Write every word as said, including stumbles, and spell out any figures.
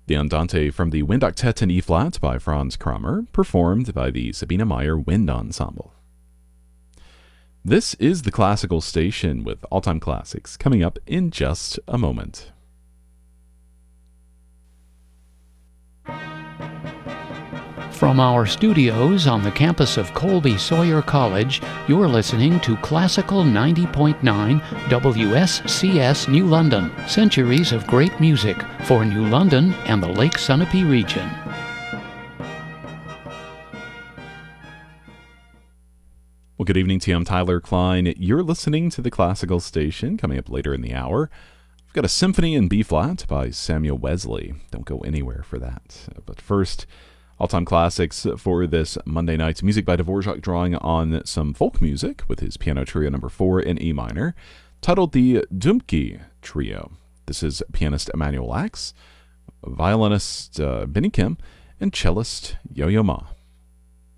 The Andante from the Wind Octet in E-flat by Franz Kramer, performed by the Sabine Meyer Wind Ensemble. This is the Classical Station with all-time classics coming up in just a moment. From our studios on the campus of Colby Sawyer College, you're listening to Classical ninety point nine W S C S New London, centuries of great music for New London and the Lake Sunapee region. Well, good evening to you. I'm Tyler Klein. You're listening to the Classical Station. Coming up later in the hour, we've got a Symphony in B-flat by Samuel Wesley. Don't go anywhere for that. But first, all-time classics for this Monday night. Music by Dvorak, drawing on some folk music with his piano trio number four in E minor, titled the Dumke Trio. This is pianist Emanuel Ax, violinist uh, Benny Kim, and cellist Yo-Yo Ma.